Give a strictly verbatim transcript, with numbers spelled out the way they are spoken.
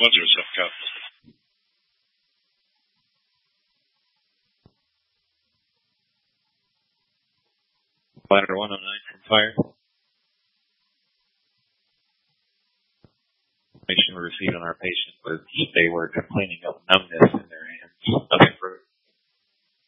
one zero seven, go. Ladder one oh nine from fire. Information we received on our patient was they were complaining of numbness in their hands. Nothing further.